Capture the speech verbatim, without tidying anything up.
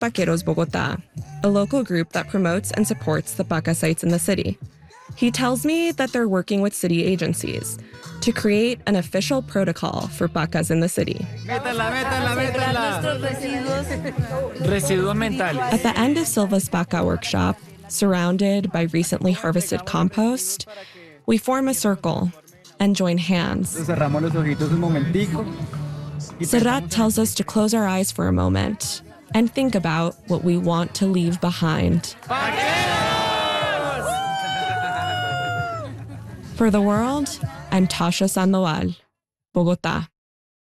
Paqueros Bogotá, a local group that promotes and supports the Paca sites in the city. He tells me that they're working with city agencies to create an official protocol for pacas in the city. Métala, métala, métala. Residuos mentales. At the end of Silva's Paca workshop, surrounded by recently harvested compost, we form a circle and join hands. Cerramos los ojitos un momentico. Serrat tells us to close our eyes for a moment and think about what we want to leave behind. For the world, I'm Tasha Sandoval, Bogotá.